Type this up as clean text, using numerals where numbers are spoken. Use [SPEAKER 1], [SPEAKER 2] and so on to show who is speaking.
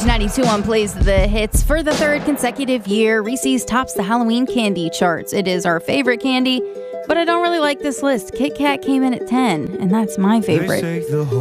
[SPEAKER 1] 92.1 plays the hits for the third consecutive year. Reese's tops the Halloween candy charts. It is our favorite candy, but I don't really like this list. Kit Kat came in at 10, and that's my favorite.